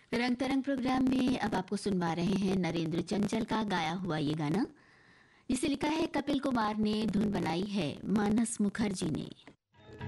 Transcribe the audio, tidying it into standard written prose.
रंग तरंग प्रोग्राम में अब आपको सुनवा रहे हैं नरेंद्र चंचल का गाया हुआ ये गाना, जिसे लिखा है कपिल कुमार ने, धुन बनाई है मानस मुखर्जी ने।